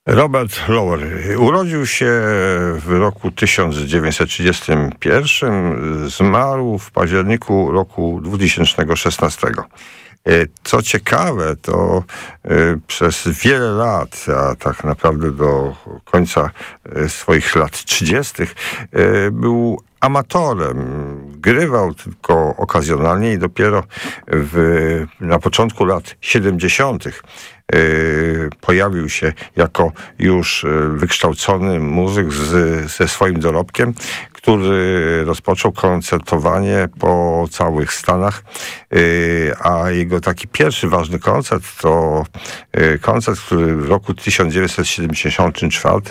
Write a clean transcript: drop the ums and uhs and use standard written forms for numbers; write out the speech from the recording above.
Robert Lowery urodził się w roku 1931, zmarł w październiku roku 2016. Co ciekawe, to przez wiele lat, a tak naprawdę do końca swoich lat 30., był amatorem. Grywał tylko okazjonalnie i dopiero na początku lat 70. Pojawił się jako już wykształcony muzyk ze swoim dorobkiem, który rozpoczął koncertowanie po całych Stanach, a jego taki pierwszy ważny koncert to koncert, który w roku 1974